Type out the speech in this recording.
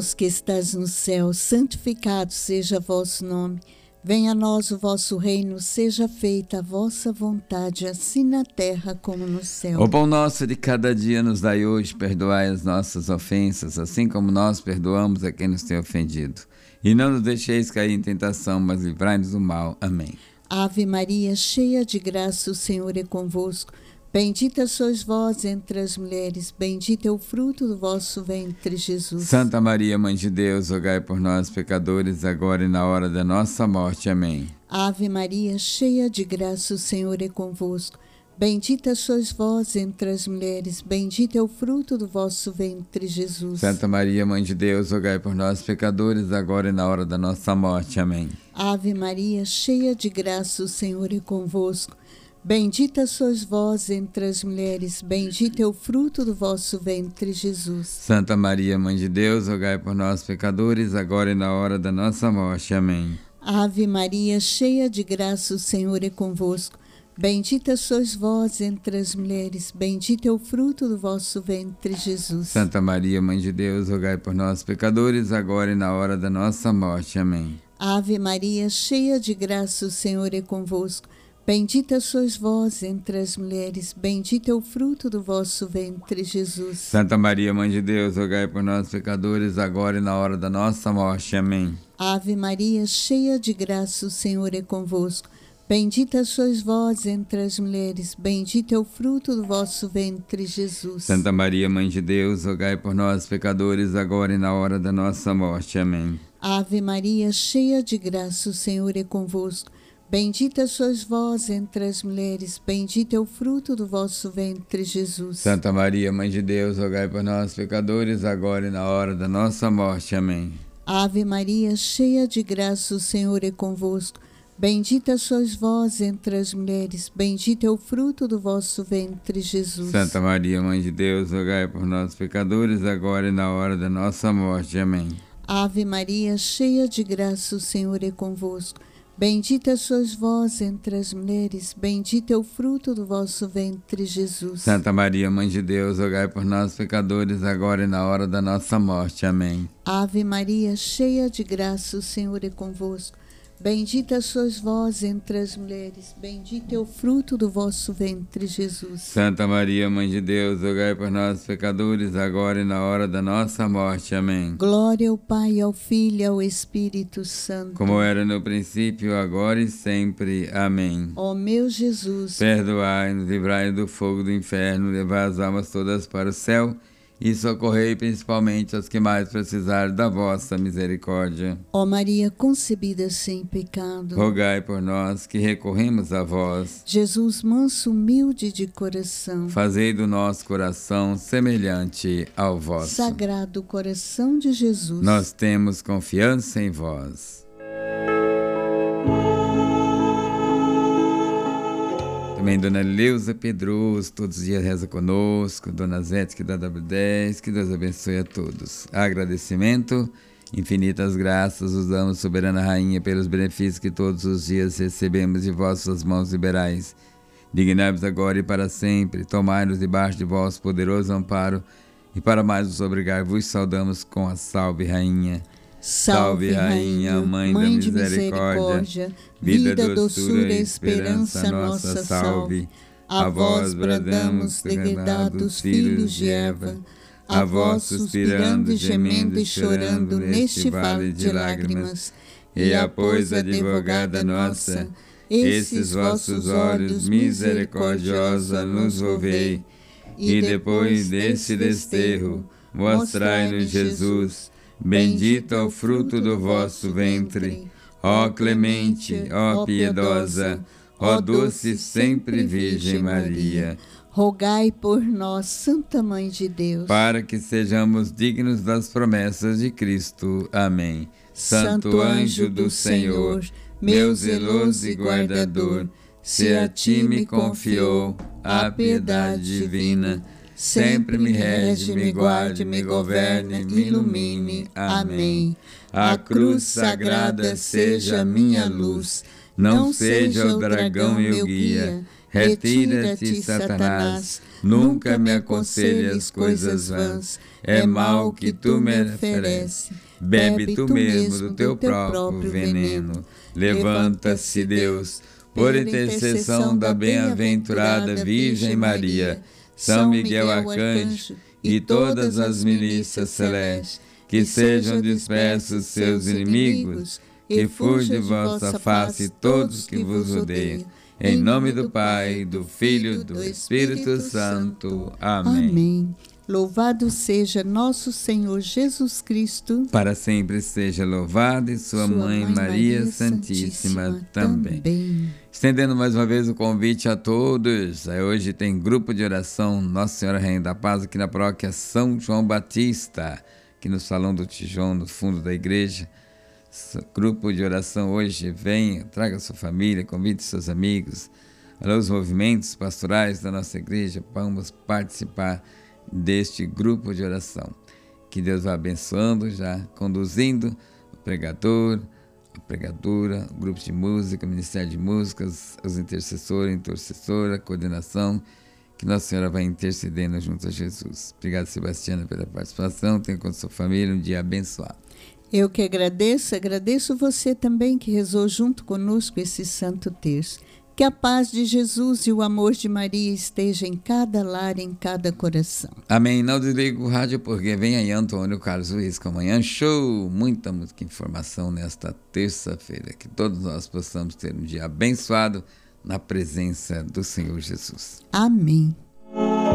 que estás no céu, santificado seja vosso nome. Venha a nós o vosso reino, seja feita a vossa vontade, assim na terra como no céu. O pão nosso de cada dia nos dai hoje, perdoai as nossas ofensas, assim como nós perdoamos a quem nos tem ofendido. E não nos deixeis cair em tentação, mas livrai-nos do mal. Amém. Ave Maria, cheia de graça, o Senhor é convosco. Bendita sois vós entre as mulheres, bendito é o fruto do vosso ventre, Jesus. Santa Maria, Mãe de Deus, rogai por nós, pecadores, agora e na hora da nossa morte. Amém. Ave Maria, cheia de graça, o Senhor é convosco. Bendita sois vós entre as mulheres, bendito é o fruto do vosso ventre, Jesus. Santa Maria, Mãe de Deus, rogai por nós, pecadores, agora e na hora da nossa morte. Amém. Ave Maria, cheia de graça, o Senhor é convosco. Bendita sois vós entre as mulheres, bendito é o fruto do vosso ventre, Jesus. Santa Maria, Mãe de Deus, rogai por nós, pecadores, agora e na hora da nossa morte. Amém. Ave Maria, cheia de graça, o Senhor é convosco. Bendita sois vós entre as mulheres, bendito é o fruto do vosso ventre, Jesus. Santa Maria, Mãe de Deus, rogai por nós, pecadores, agora e na hora da nossa morte. Amém. Ave Maria, cheia de graça, o Senhor é convosco. Bendita sois vós entre as mulheres, bendito é o fruto do vosso ventre, Jesus. Santa Maria, Mãe de Deus, rogai por nós, pecadores, agora e na hora da nossa morte. Amém. Ave Maria, cheia de graça, o Senhor é convosco. Bendita sois vós entre as mulheres, bendito é o fruto do vosso ventre, Jesus. Santa Maria, Mãe de Deus, rogai por nós, pecadores, agora e na hora da nossa morte. Amém. Ave Maria, cheia de graça, o Senhor é convosco. Bendita sois vós entre as mulheres, bendito é o fruto do vosso ventre, Jesus. Santa Maria, Mãe de Deus, rogai por nós, pecadores, agora e na hora da nossa morte. Amém. Ave Maria, cheia de graça, o Senhor é convosco. Bendita sois vós entre as mulheres, bendito é o fruto do vosso ventre, Jesus. Santa Maria, Mãe de Deus, rogai por nós, pecadores, agora e na hora da nossa morte. Amém. Ave Maria, cheia de graça, o Senhor é convosco. Bendita sois vós entre as mulheres, bendito é o fruto do vosso ventre, Jesus. Santa Maria, Mãe de Deus, rogai por nós, pecadores, agora e na hora da nossa morte. Amém. Ave Maria, cheia de graça, o Senhor é convosco. Bendita sois vós entre as mulheres, bendito é o fruto do vosso ventre, Jesus. Santa Maria, Mãe de Deus, rogai por nós, pecadores, agora e na hora da nossa morte. Amém. Glória ao Pai, ao Filho e ao Espírito Santo. Como era no princípio, agora e sempre. Amém. Ó meu Jesus, perdoai-nos, livrai-nos do fogo do inferno, levai as almas todas para o céu e socorrei principalmente os que mais precisarem da vossa misericórdia. ó Maria concebida sem pecado, Rogai por nós que recorremos a vós. Jesus manso, humilde de coração, Fazei do nosso coração semelhante ao vosso. Sagrado coração de Jesus, Nós temos confiança em vós. Também Dona Leusa Pedroso, todos os dias reza conosco. Dona Zete, que dá W10, que Deus abençoe a todos. Agradecimento, infinitas graças os damos, soberana rainha, pelos benefícios que todos os dias recebemos de vossas mãos liberais. Dignai-vos agora e para sempre, tomai-nos debaixo de vosso poderoso amparo, e para mais nos obrigar, vos saudamos com a salve, rainha. Salve, Rainha, Mãe de misericórdia, vida, doçura e esperança nossa, salve. A vós bradamos, degredados filhos de Eva, a vós suspirando, gemendo e chorando neste vale de lágrimas. E a pois, advogada nossa, esses vossos olhos misericordiosa nos volvei, e depois desse desterro, mostrai-nos Jesus. Bendito é o fruto do vosso ventre, ó clemente, ó piedosa, ó doce sempre Virgem Maria. Rogai por nós, Santa Mãe de Deus, para que sejamos dignos das promessas de Cristo. Amém. Santo anjo do Senhor, meu zeloso e guardador, se a ti me confiou a piedade divina, sempre me rege, me guarde, me governe, me ilumine. Amém. A cruz sagrada seja minha luz, não seja o dragão meu guia, Retira-te, Satanás, nunca me aconselhes coisas vãs, é mal que tu me oferece. Bebe tu mesmo do teu próprio veneno. Levanta-se, Deus, por intercessão da bem-aventurada Virgem Maria, São Miguel Arcanjo e todas as milícias celestes, que sejam dispersos seus inimigos, que fuja de vossa face todos que vos odeiam. Em nome do Pai, do Filho e do Espírito Santo. Amém. Amém. Louvado seja nosso Senhor Jesus Cristo. Para sempre seja louvado e sua mãe Maria Santíssima também. Estendendo mais uma vez o convite a todos. Hoje tem grupo de oração Nossa Senhora Rainha da Paz aqui na paróquia São João Batista, aqui no Salão do Tijão, no fundo da igreja. Grupo de oração hoje, venha, traga sua família, convide seus amigos. Olha os movimentos pastorais da nossa igreja, vamos participar deste grupo de oração. Que Deus vá abençoando, já conduzindo o pregador, a pregadora, o grupo de música, o Ministério de Músicas, os intercessores, a intercessora, a coordenação, que Nossa Senhora vai intercedendo junto a Jesus. Obrigado, Sebastiana, pela participação. Tenha com sua família um dia abençoado. Eu que agradeço você também que rezou junto conosco esse Santo Terço. Que a paz de Jesus e o amor de Maria esteja em cada lar, em cada coração. Amém. Não desligue o rádio porque vem aí Antônio Carlos Ruiz com Manhã Show. Muita informação nesta terça-feira. Que todos nós possamos ter um dia abençoado na presença do Senhor Jesus. Amém.